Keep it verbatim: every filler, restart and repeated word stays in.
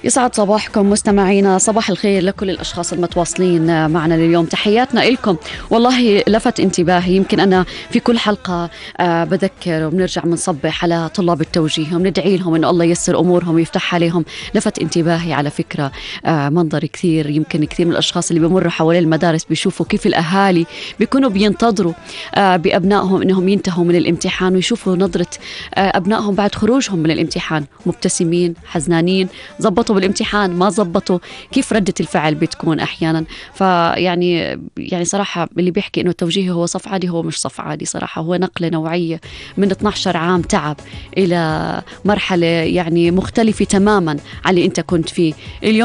يسعد صباحكم مستمعينا، صباح الخير لكل الأشخاص المتواصلين معنا لليوم، تحياتنا لكم. والله لفت انتباهي، يمكن أنا في كل حلقة آه بذكر وبنرجع بنصبح على طلاب التوجيه وندعي لهم إنه الله ييسر أمورهم ويفتح عليهم. لفت انتباهي على فكرة آه منظر كثير، يمكن كثير من الأشخاص اللي بيمروا حوالين المدارس بيشوفوا كيف الأهالي بيكونوا بينتظروا آه بأبنائهم إنهم ينتهوا من الامتحان ويشوفوا نظرة آه أبنائهم بعد خروجهم من الامتحان، مبتسمين حزنانين، زبطوا بالامتحان ما زبطوا، كيف ردة الفعل بتكون أحيانا. فيعني يعني صراحة اللي بيحكي إنه التوجيه هو صف عادي، هو مش صف عادي صراحة، هو نقلة نوعية من اثنا عشر عام تعب إلى مرحلة يعني مختلفة تماما عن اللي أنت كنت فيه اليوم.